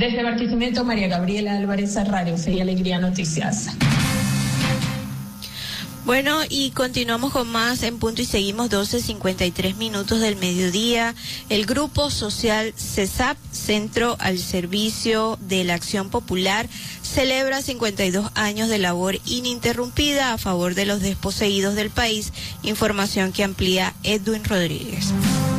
Desde Barquisimeto, María Gabriela Álvarez, Radio Fe y Alegría Noticias. Bueno, y continuamos con más en punto y seguimos 12:53 del mediodía. El Grupo Social CESAP, Centro al Servicio de la Acción Popular, celebra 52 años de labor ininterrumpida a favor de los desposeídos del país. Información que amplía Edwin Rodríguez.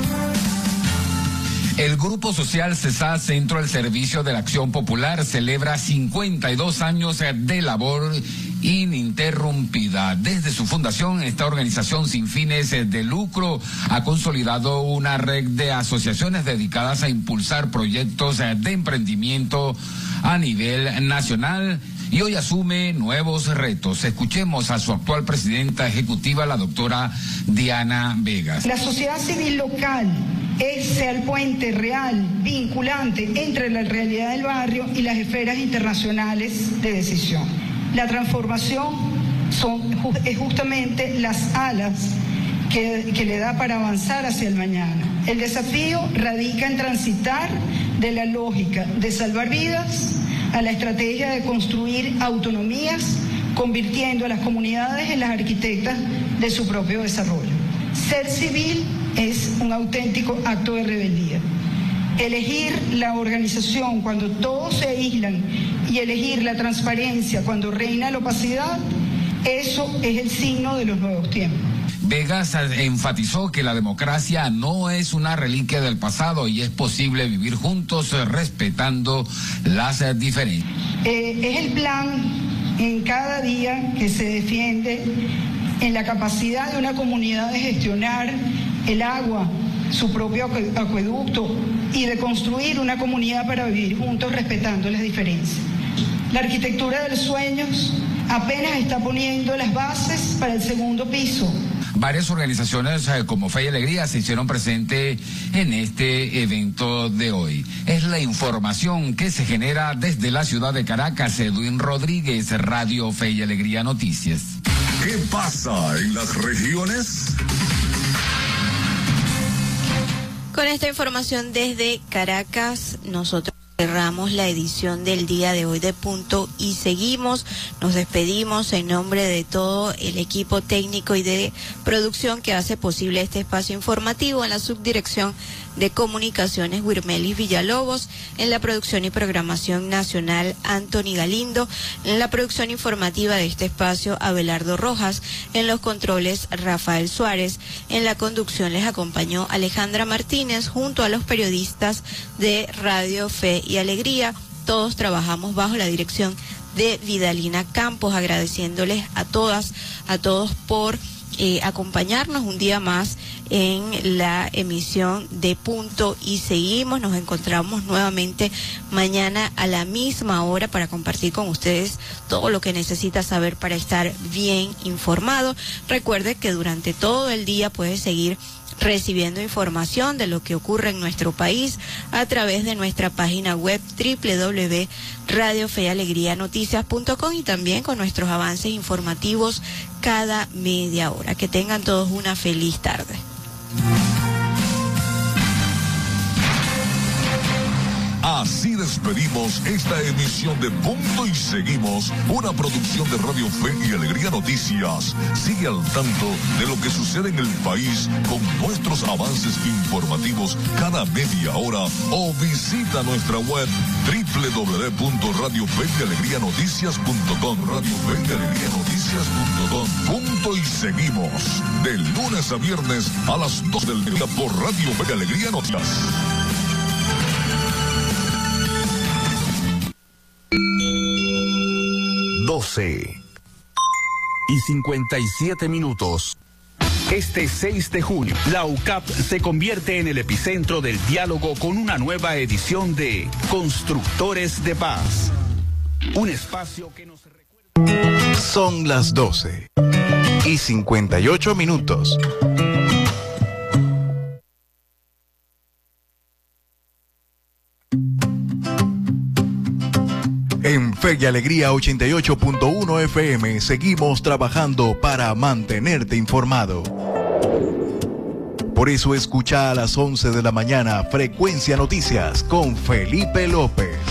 El Grupo Social CESAP, Centro al Servicio de la Acción Popular, celebra 52 años de labor ininterrumpida. Desde su fundación, esta organización sin fines de lucro ha consolidado una red de asociaciones dedicadas a impulsar proyectos de emprendimiento a nivel nacional y hoy asume nuevos retos. Escuchemos a su actual presidenta ejecutiva, la doctora Diana Vegas. La sociedad civil local es el puente real, vinculante entre la realidad del barrio y las esferas internacionales de decisión. La transformación es justamente las alas que le da para avanzar hacia el mañana. El desafío radica en transitar de la lógica de salvar vidas a la estrategia de construir autonomías, convirtiendo a las comunidades en las arquitectas de su propio desarrollo. Ser civil es un auténtico acto de rebeldía. Elegir la organización cuando todos se aíslan y elegir la transparencia cuando reina la opacidad, eso es el signo de los nuevos tiempos. Vegas enfatizó que la democracia no es una reliquia del pasado y es posible vivir juntos respetando las diferencias. Es el plan en cada día que se defiende en la capacidad de una comunidad de gestionar el agua, su propio acueducto y de construir una comunidad para vivir juntos respetando las diferencias. La arquitectura de los sueños apenas está poniendo las bases para el segundo piso. Varias organizaciones como Fe y Alegría se hicieron presentes en este evento de hoy. Es la información que se genera desde la ciudad de Caracas. Edwin Rodríguez, Radio Fe y Alegría Noticias. ¿Qué pasa en las regiones? Con esta información desde Caracas, nosotros cerramos la edición del día de hoy de Punto y Seguimos. Nos despedimos en nombre de todo el equipo técnico y de producción que hace posible este espacio informativo. En la subdirección de comunicaciones, Wirmelis Villalobos; en la producción y programación nacional, Anthony Galindo; en la producción informativa de este espacio, Abelardo Rojas; en los controles, Rafael Suárez; en la conducción les acompañó Alejandra Martínez, junto a los periodistas de Radio Fe y Alegría. Todos trabajamos bajo la dirección de Vidalina Campos, agradeciéndoles a todas, a todos por acompañarnos un día más en la emisión de Punto y Seguimos. Nos encontramos nuevamente mañana a la misma hora para compartir con ustedes todo lo que necesita saber para estar bien informado. Recuerde que durante todo el día puede seguir recibiendo información de lo que ocurre en nuestro país a través de nuestra página web www.radiofealegrianoticias.com y también con nuestros avances informativos cada media hora. Que tengan todos una feliz tarde. Así despedimos esta emisión de Punto y Seguimos, una producción de Radio Fe y Alegría Noticias. Sigue al tanto de lo que sucede en el país con nuestros avances informativos cada media hora o visita nuestra web www.radiofeyalegrianoticias.com. radiofeyalegrianoticias.com. Punto y Seguimos, de lunes a viernes a las 2 del día por Radio Fe y Alegría Noticias. y 57 minutos. Este 6 de junio, la UCAP se convierte en el epicentro del diálogo con una nueva edición de Constructores de Paz. Un espacio que nos recuerda. Son las 12:58 minutos. En Fe y Alegría 88.1 FM seguimos trabajando para mantenerte informado. Por eso escucha a las 11 de la mañana Frecuencia Noticias con Felipe López.